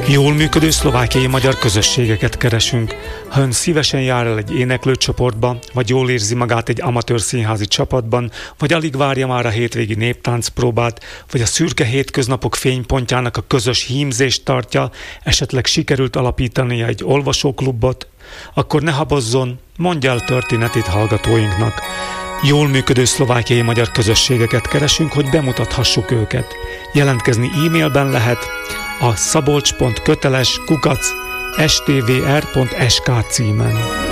Jól működő szlovákiai magyar közösségeket keresünk. Ha ön szívesen jár el egy éneklőcsoportba, vagy jól érzi magát egy amatőr színházi csapatban, vagy alig várja már a hétvégi néptáncpróbát, vagy a szürke hétköznapok fénypontjának a közös hímzést tartja, esetleg sikerült alapítania egy olvasóklubot, akkor ne habozzon, mondja el történetét hallgatóinknak. Jól működő szlovákiai magyar közösségeket keresünk, hogy bemutathassuk őket. Jelentkezni e-mailben lehet a szabolcs.köteles@stvr.sk címen.